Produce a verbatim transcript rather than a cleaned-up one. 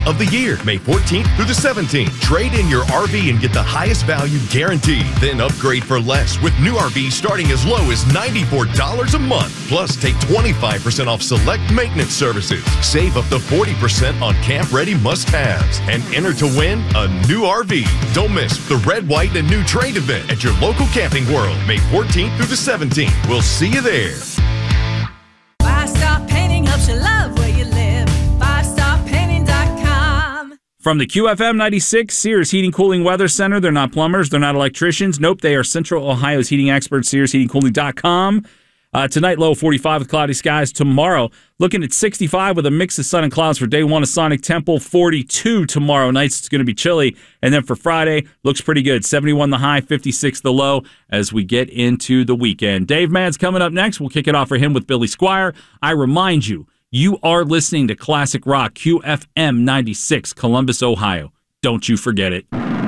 of the year, May fourteenth through the seventeenth. Trade in your R V and get the highest value guaranteed. Then upgrade for less with new R Vs starting as low as ninety-four dollars a month. Plus, take twenty-five percent off select maintenance services. Save up to forty percent on camp-ready must-haves. And enter to win a new R V. Don't miss the Red, White, and New Trade event at your local Camping World, May fourteenth through the seventeenth. We'll see you there. Five-Star Painting helps you love where you live. five star painting dot com. From the Q F M ninety-six Sears Heating Cooling Weather Center, they're not plumbers, they're not electricians. Nope, they are Central Ohio's heating experts, Sears Heating Cooling dot com. Uh, tonight, low forty-five with cloudy skies. Tomorrow, looking at sixty-five with a mix of sun and clouds for day one of Sonic Temple. forty-two tomorrow night. It's going to be chilly. And then for Friday, looks pretty good. seventy-one the high, fifty-six the low as we get into the weekend. Dave Mad's coming up next. We'll kick it off for him with Billy Squire. I remind you, you are listening to Classic Rock, Q F M ninety-six, Columbus, Ohio. Don't you forget it.